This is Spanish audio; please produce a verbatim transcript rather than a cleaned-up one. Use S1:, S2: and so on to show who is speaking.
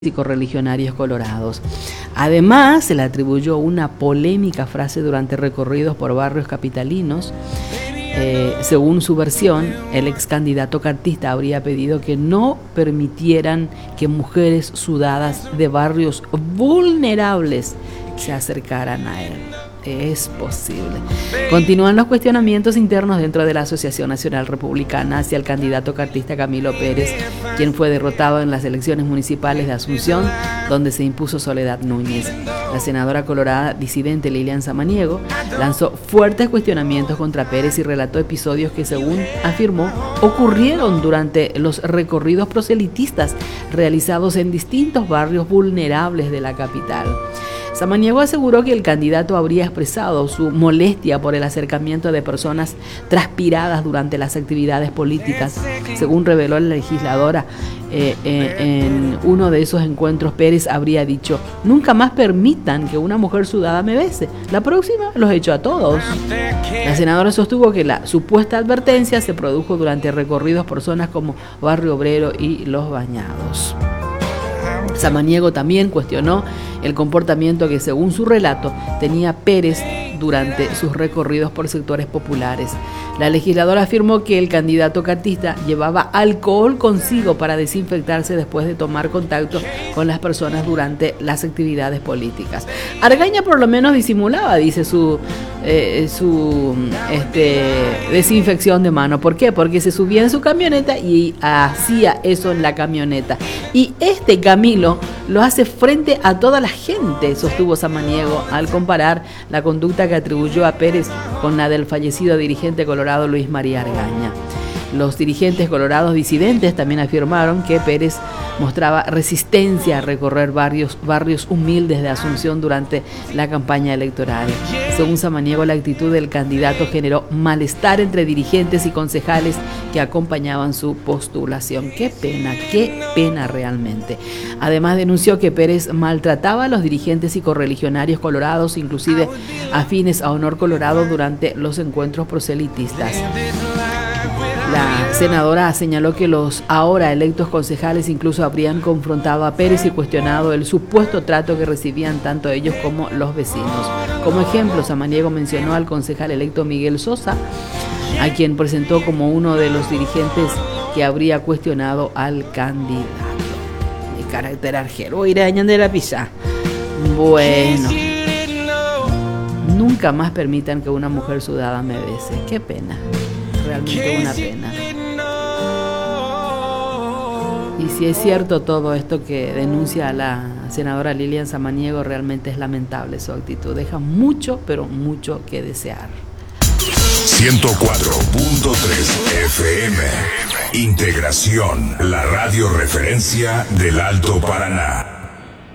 S1: y correligionarios colorados. Además, se le atribuyó una polémica frase durante recorridos por barrios capitalinos. Eh, según su versión, el ex candidato cartista habría pedido que no permitieran que mujeres sudadas de barrios vulnerables se acercaran a él. Es posible. Continúan los cuestionamientos internos dentro de la Asociación Nacional Republicana hacia el candidato cartista Camilo Pérez, quien fue derrotado en las elecciones municipales de Asunción, donde se impuso Soledad Núñez. La senadora colorada disidente Lilian Samaniego lanzó fuertes cuestionamientos contra Pérez y relató episodios que, según afirmó, ocurrieron durante los recorridos proselitistas realizados en distintos barrios vulnerables de la capital. Samaniego aseguró que el candidato habría expresado su molestia por el acercamiento de personas transpiradas durante las actividades políticas. Según reveló la legisladora, eh, eh, en uno de esos encuentros Pérez habría dicho: nunca más permitan que una mujer sudada me bese, la próxima los echo a todos. La senadora sostuvo que la supuesta advertencia se produjo durante recorridos por zonas como Barrio Obrero y Los Bañados. Samaniego también cuestionó el comportamiento que, según su relato, tenía Pérez durante sus recorridos por sectores populares. La legisladora afirmó que el candidato cartista llevaba alcohol consigo para desinfectarse después de tomar contacto con las personas durante las actividades políticas. Argaña por lo menos disimulaba, dice, su, eh, su este, desinfección de mano. ¿Por qué? Porque se subía en su camioneta y hacía eso en la camioneta. Y este Camilo lo hace frente a toda la gente, sostuvo Samaniego, al comparar la conducta que atribuyó a Pérez con la del fallecido dirigente colorado Luis María Argaña. Los dirigentes colorados disidentes también afirmaron que Pérez mostraba resistencia a recorrer barrios, barrios humildes de Asunción durante la campaña electoral. Según Samaniego, la actitud del candidato generó malestar entre dirigentes y concejales que acompañaban su postulación. Qué pena, qué pena realmente. Además, denunció que Pérez maltrataba a los dirigentes y correligionarios colorados, inclusive afines a Honor Colorado, durante los encuentros proselitistas. La senadora señaló que los ahora electos concejales incluso habrían confrontado a Pérez y cuestionado el supuesto trato que recibían tanto ellos como los vecinos. Como ejemplo, Samaniego mencionó al concejal electo Miguel Sosa, a quien presentó como uno de los dirigentes que habría cuestionado al candidato. De carácter arjero, irañan de la pizza. Bueno, nunca más permitan que una mujer sudada me bese. Qué pena. Realmente una pena. Y si es cierto todo esto que denuncia la senadora Lilian Samaniego, realmente es lamentable su actitud. Deja mucho, pero mucho que desear.
S2: ciento cuatro punto tres F M. Integración, la radio referencia del Alto Paraná.